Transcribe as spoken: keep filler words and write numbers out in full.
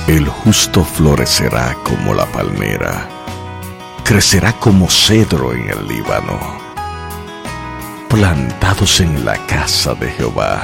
El justo florecerá como la palmera, crecerá como cedro en el Líbano. Plantados en la casa de Jehová,